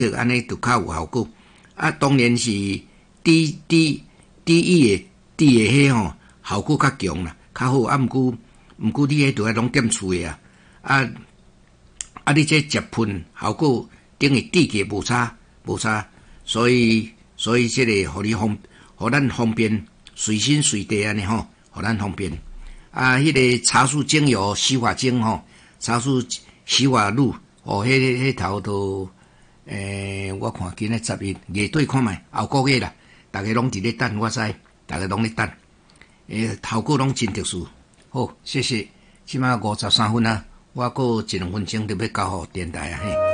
安尼就较有效果。啊，当然是滴液的迄吼效果较强啦，较好。啊，毋过你迄都要拢点厝的啊。你这食喷效果等于滴个无差，所以这个互咱方便随身随地安尼吼，互咱方便。啊，迄个茶树精油洗发精吼，茶树洗发露哦，迄头都我看今日11月底看卖，后个月啦，大家拢伫咧等，我知，大家拢咧等，效果拢真特殊。好，谢谢。即马53分啊，我还有1、2分钟就要交互电台啊嘿。